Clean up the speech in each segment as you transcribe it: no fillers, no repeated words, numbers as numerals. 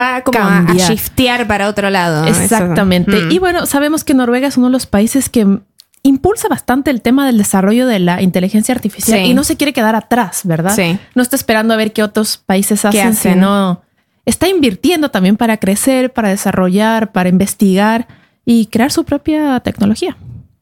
como a shiftear para otro lado. Exactamente. Y bueno, sabemos que Noruega es uno de los países que impulsa bastante el tema del desarrollo de la inteligencia artificial y no se quiere quedar atrás, ¿verdad? Sí. No está esperando a ver qué otros países hacen, sino está invirtiendo también para crecer, para desarrollar, para investigar y crear su propia tecnología.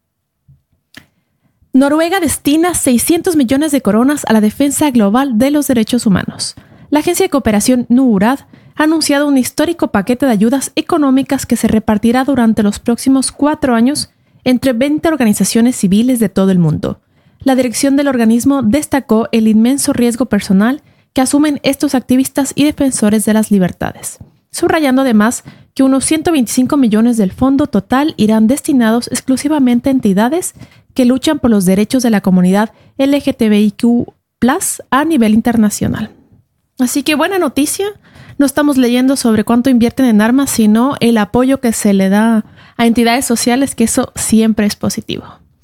Noruega destina 600 millones de coronas a la defensa global de los derechos humanos. La agencia de cooperación NURAD ha anunciado un histórico paquete de ayudas económicas que se repartirá durante los próximos 4 años entre 20 organizaciones civiles de todo el mundo. La dirección del organismo destacó el inmenso riesgo personal que asumen estos activistas y defensores de las libertades, subrayando además que unos 125 millones del fondo total irán destinados exclusivamente a entidades que luchan por los derechos de la comunidad LGTBIQ+ a nivel internacional. Así que buena noticia, no estamos leyendo sobre cuánto invierten en armas, sino el apoyo que se le da a entidades sociales, que eso siempre es positivo.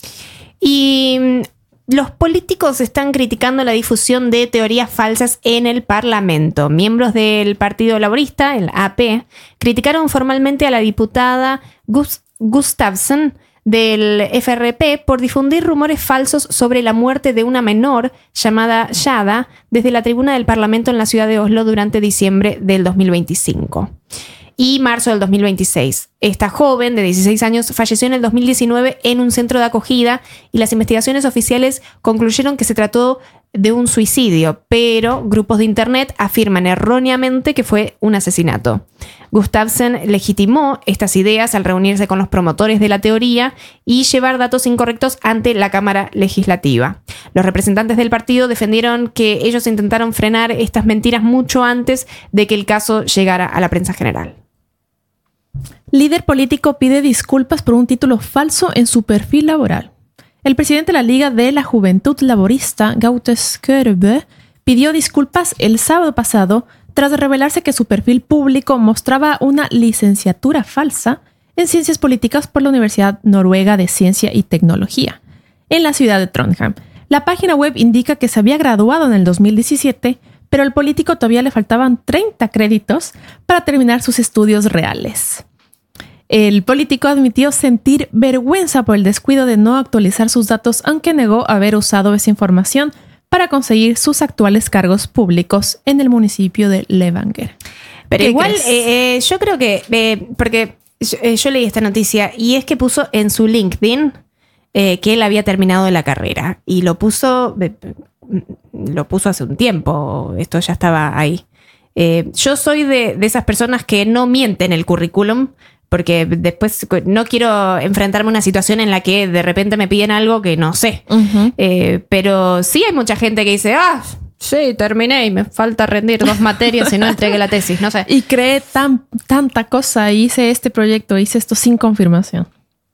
Y los políticos están criticando la difusión de teorías falsas en el Parlamento. Miembros del Partido Laborista, el AP, criticaron formalmente a la diputada Gustafsson del FRP por difundir rumores falsos sobre la muerte de una menor llamada Yada desde la tribuna del Parlamento en la ciudad de Oslo durante diciembre del 2025 y marzo del 2026. Esta joven de 16 años falleció en el 2019 en un centro de acogida y las investigaciones oficiales concluyeron que se trató de un suicidio, pero grupos de internet afirman erróneamente que fue un asesinato. Gustafsson legitimó estas ideas al reunirse con los promotores de la teoría y llevar datos incorrectos ante la Cámara Legislativa. Los representantes del partido defendieron que ellos intentaron frenar estas mentiras mucho antes de que el caso llegara a la prensa general. Líder político pide disculpas por un título falso en su perfil laboral. El presidente de la Liga de la Juventud Laborista, Gaute Skørbø, pidió disculpas el sábado pasado tras revelarse que su perfil público mostraba una licenciatura falsa en Ciencias Políticas por la Universidad Noruega de Ciencia y Tecnología, en la ciudad de Trondheim. La página web indica que se había graduado en el 2017, pero al político todavía le faltaban 30 créditos para terminar sus estudios reales. El político admitió sentir vergüenza por el descuido de no actualizar sus datos, aunque negó haber usado esa información para conseguir sus actuales cargos públicos en el municipio de Levanger. Pero igual, yo creo que, porque yo leí esta noticia y es que puso en su LinkedIn que él había terminado la carrera y lo puso hace un tiempo, esto ya estaba ahí. Yo soy de esas personas que no mienten el currículum, porque después no quiero enfrentarme a una situación en la que de repente me piden algo que no sé. Uh-huh. Pero sí hay mucha gente que dice, sí, terminé y me falta rendir 2 materias y no entregué la tesis, no sé. Y cree tanta cosa, hice este proyecto, hice esto sin confirmación.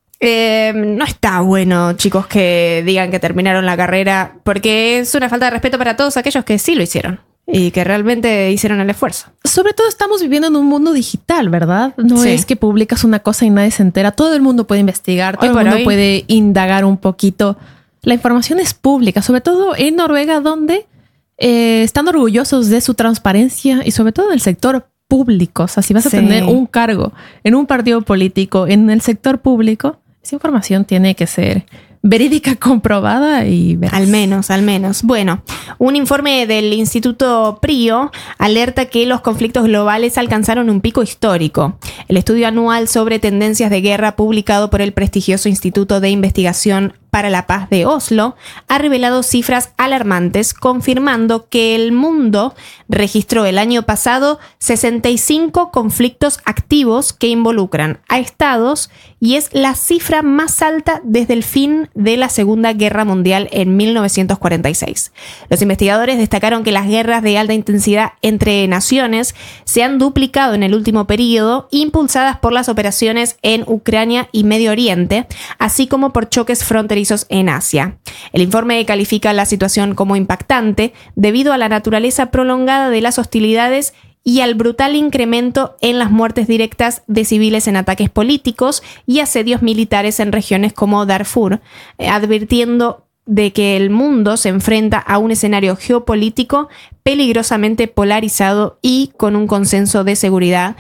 No está bueno, chicos, que digan que terminaron la carrera, porque es una falta de respeto para todos aquellos que sí lo hicieron. Y que realmente hicieron el esfuerzo. Sobre todo estamos viviendo en un mundo digital, ¿verdad? No sí. Es que publicas una cosa y nadie se entera. Todo el mundo puede investigar, todo el mundo puede indagar un poquito. La información es pública, sobre todo en Noruega, donde están orgullosos de su transparencia y sobre todo en el sector público. O sea, si vas a tener un cargo en un partido político, en el sector público, esa información tiene que ser verídica, comprobada y veraz. Al menos. Bueno, un informe del Instituto PRIO alerta que los conflictos globales alcanzaron un pico histórico. El estudio anual sobre tendencias de guerra publicado por el prestigioso Instituto de Investigación para la Paz de Oslo ha revelado cifras alarmantes, confirmando que el mundo registró el año pasado 65 conflictos activos que involucran a estados y es la cifra más alta desde el fin de la Segunda Guerra Mundial en 1946. Los investigadores destacaron que las guerras de alta intensidad entre naciones se han duplicado en el último periodo, impulsadas por las operaciones en Ucrania y Medio Oriente, así como por choques fronterizos en Asia. El informe califica la situación como impactante debido a la naturaleza prolongada de las hostilidades y al brutal incremento en las muertes directas de civiles en ataques políticos y asedios militares en regiones como Darfur, advirtiendo de que el mundo se enfrenta a un escenario geopolítico peligrosamente polarizado y con un consenso de seguridad